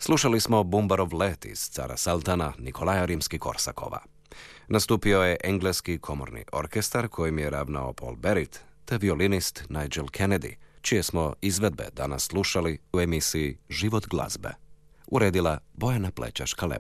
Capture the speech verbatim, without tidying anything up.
Slušali smo Bumbarov let iz Cara Saltana Nikolaja Rimski-Korsakova. Nastupio je engleski komorni orkestar kojim je ravnao Paul Barrett te violinist Nigel Kennedy, čije smo izvedbe danas slušali u emisiji Život glazbe. Uredila Bojana Plećaš-Kaleba.